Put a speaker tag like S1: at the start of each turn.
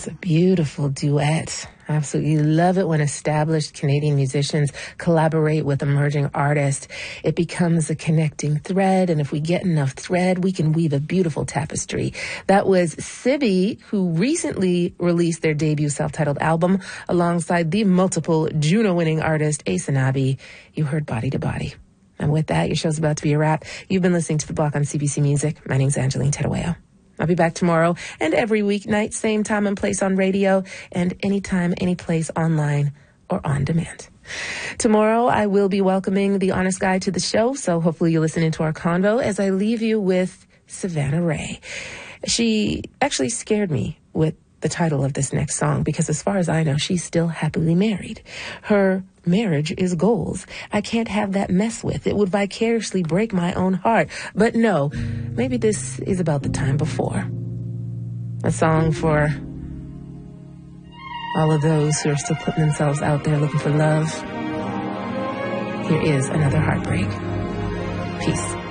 S1: was a beautiful duet. I absolutely love it when established Canadian musicians collaborate with emerging artists. It becomes a connecting thread, and if we get enough thread, we can weave a beautiful tapestry. That was Sibi, who recently released their debut self-titled album alongside the multiple Juno-winning artist Aysanabee. You heard Body to Body. And with that, your show's about to be a wrap. You've been listening to The Block on CBC Music. My name's Angeline Tedaweo. I'll be back tomorrow and every weeknight, same time and place on radio, and anytime, any place online or on demand. Tomorrow, I will be welcoming the Honest Guy to the show, so hopefully you'll listen into our convo as I leave you with Savannah Ray. She actually scared me with the title of this next song because as far as I know, she's still happily married. Her marriage is goals. I can't have that mess with. It would vicariously break my own heart. But no, maybe this is about the time before. A song for all of those who are still putting themselves out there looking for love. Here is another heartbreak. Peace.